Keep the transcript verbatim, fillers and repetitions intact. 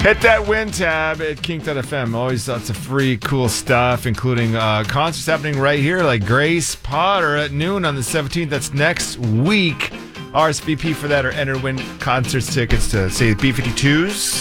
Hit that win tab at kink dot f m. Always lots of free, cool stuff, including uh, concerts happening right here, like Grace Potter at noon on the seventeenth. That's next week. R S V P for that or enter win concerts tickets to, say, B fifty-twos.